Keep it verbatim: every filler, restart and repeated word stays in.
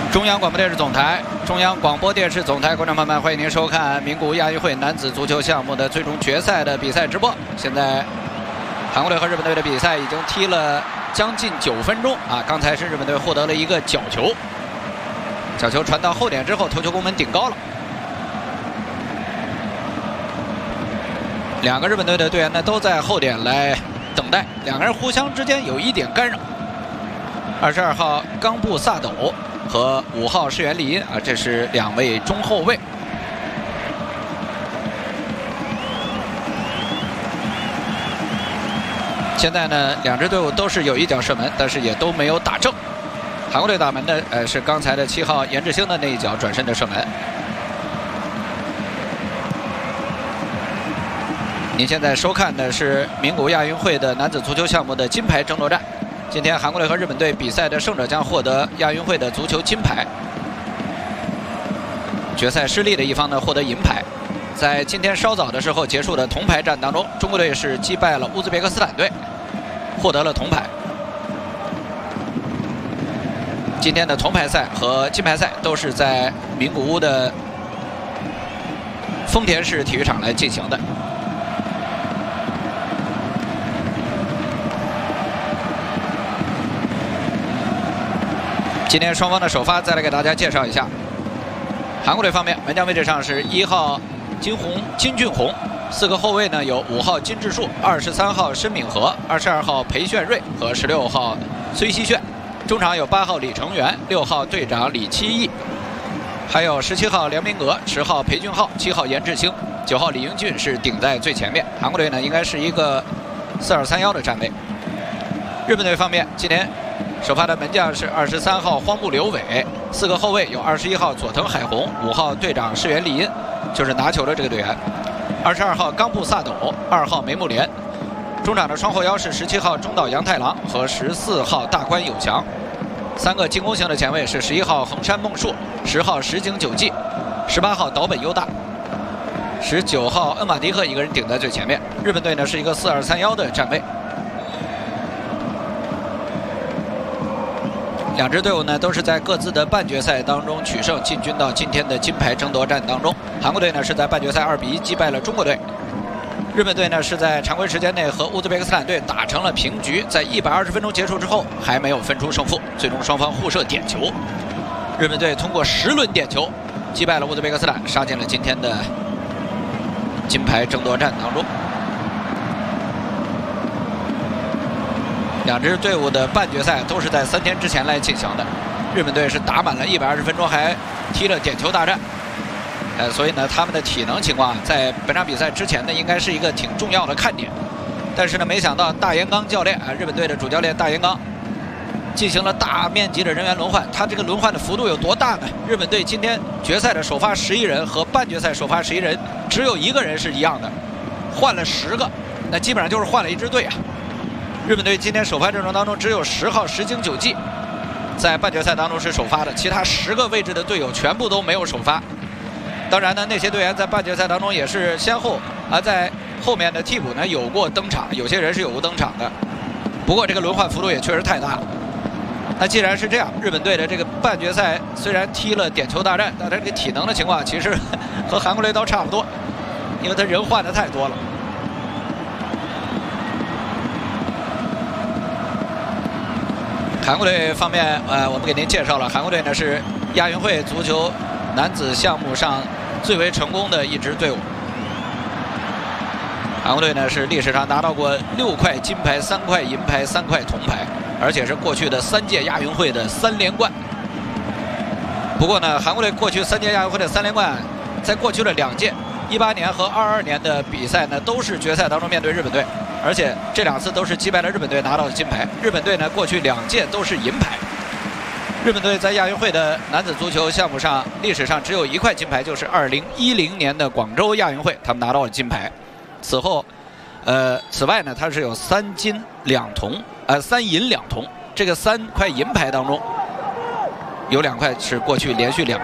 中央广播电视总台、中央广播电视总台观众朋友们，欢迎您收看名古屋亚运会男子足球项目的最终决赛的比赛直播。现在，韩国队和日本队的比赛已经踢了将近九分钟啊！刚才是日本队获得了一个角球，角球传到后点之后，头球攻门顶高了。两个日本队的队员呢都在后点来等待，两个人互相之间有一点干扰。二十二号冈部萨斗和五号石原利音啊，这是两位中后卫。现在呢，两支队伍都是有一脚射门，但是也都没有打正。韩国队打门的呃是刚才的七号严志兴的那一脚转身的射门。您现在收看的是名古屋亚运会的男子足球项目的金牌争夺战。今天韩国队和日本队比赛的胜者将获得亚运会的足球金牌，决赛失利的一方呢获得银牌。在今天稍早的时候结束的铜牌战当中，中国队是击败了乌兹别克斯坦队，获得了铜牌。今天的铜牌赛和金牌赛都是在名古屋的丰田市体育场来进行的。今天双方的首发再来给大家介绍一下。韩国队方面，门将位置上是一号金宏金俊宏，四个后卫呢有五号金智树、二十三号申敏和、二十二号裴炫瑞和十六号崔熙炫。中场有八号李成元、六号队长李期义，还有十七号梁明阁、十号裴俊浩、七号严志兴、九号李英俊是顶在最前面。韩国队呢应该是一个四二三一的站位。日本队方面，今天首发的门将是二十三号荒木留伟，四个后卫有二十一号佐藤海宏、五号队长石原利音，就是拿球的这个队员，二十二号冈部萨斗、二号梅木莲。中场的双后腰是十七号中岛洋太郎和十四号大关有强。三个进攻型的前卫是十一号横山梦树、十号石井久纪、十八号岛本优大、十九号恩马迪赫一个人顶在最前面。日本队呢是一个四二三一的站位。两支队伍呢都是在各自的半决赛当中取胜，进军到今天的金牌争夺战当中。韩国队呢是在半决赛二比一击败了中国队，日本队呢是在常规时间内和乌兹别克斯坦队打成了平局，在一百二十分钟结束之后还没有分出胜负，最终双方互射点球。日本队通过十轮点球击败了乌兹别克斯坦，杀进了今天的金牌争夺战当中。两支队伍的半决赛都是在三天之前来进行的，日本队是打满了一百二十分钟，还踢了点球大战，呃，所以呢，他们的体能情况在本场比赛之前呢，应该是一个挺重要的看点。但是呢，没想到大岩刚教练啊，日本队的主教练大岩刚进行了大面积的人员轮换，他这个轮换的幅度有多大呢？日本队今天决赛的首发十一人和半决赛首发十一人只有一个人是一样的，换了十个，那基本上就是换了一支队啊。日本队今天首发阵容当中只有十号石井久纪在半决赛当中是首发的，其他十个位置的队友全部都没有首发。当然呢，那些队员在半决赛当中也是先后啊，在后面的替补呢有过登场，有些人是有过登场的。不过这个轮换幅度也确实太大了。那既然是这样，日本队的这个半决赛虽然踢了点球大战，但他这个体能的情况其实和韩国队都差不多，因为他人换的太多了。韩国队方面，呃，我们给您介绍了，韩国队呢是亚运会足球男子项目上最为成功的一支队伍。韩国队呢是历史上拿到过六块金牌、三块银牌、三块铜牌，而且是过去的三届亚运会的三连冠。不过呢，韩国队过去三届亚运会的三连冠，在过去的两届，一八年和二二年的比赛呢，都是决赛当中面对日本队。而且这两次都是击败了日本队拿到的金牌。日本队呢，过去两届都是银牌。日本队在亚运会的男子足球项目上，历史上只有一块金牌，就是二零一零年的广州亚运会，他们拿到了金牌。此后，呃，此外呢，它是有三金两铜，呃，三银两铜。这个三块银牌当中，有两块是过去连续两